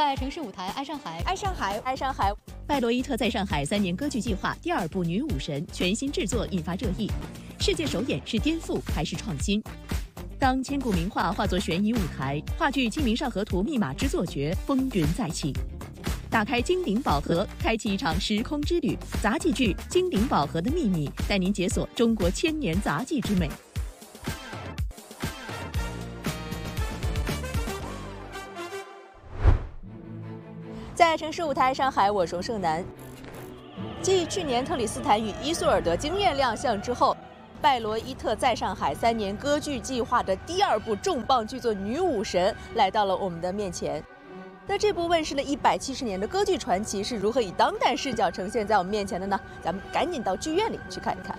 在城市舞台《爱上海》， 爱上海，爱上海。 拜罗伊特在上海3年歌剧计划第2部《女武神》全新制作引发热议，世界首演是颠覆还是创新？当千古名画化作悬疑舞台，话剧《清明上河图》密码之作绝风云再起。打开金鼎宝盒，开启一场时空之旅。杂技剧《金鼎宝盒的秘密》带您解锁中国1000年杂技之美。 在城市舞台上海，我是盛楠。继去年特里斯坦与伊索尔德惊艳亮相之后，拜罗伊特在上海3年歌剧计划的第2部重磅剧作《女武神》来到了我们的面前。那这部问世了170年的歌剧传奇是如何以当代视角呈现在我们面前的呢？咱们赶紧到剧院里去看一看。